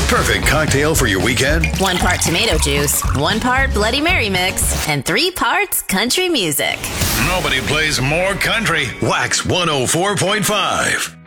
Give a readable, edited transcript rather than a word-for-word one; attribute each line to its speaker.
Speaker 1: perfect cocktail for your weekend.
Speaker 2: 1 part tomato juice, 1 part Bloody Mary mix, and 3 parts country music.
Speaker 1: Nobody plays more country. Wax 104.5.